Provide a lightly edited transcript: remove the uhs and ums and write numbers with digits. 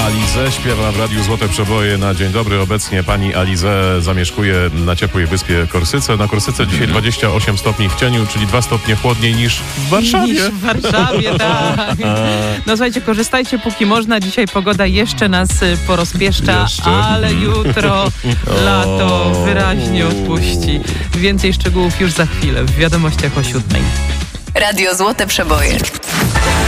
Alizę śpiewa w Radiu Złote Przeboje na dzień dobry. Obecnie pani Alizę zamieszkuje na ciepłej wyspie Korsyce. Na Korsyce dzisiaj 28 stopni w cieniu, czyli 2 stopnie chłodniej niż w Warszawie. Niż w Warszawie, tak. No słuchajcie, korzystajcie póki można. Dzisiaj pogoda jeszcze nas porozpieszcza, ale jutro lato wyraźnie odpuści. Więcej szczegółów już za chwilę w wiadomościach o 7:00. Radio Złote Przeboje.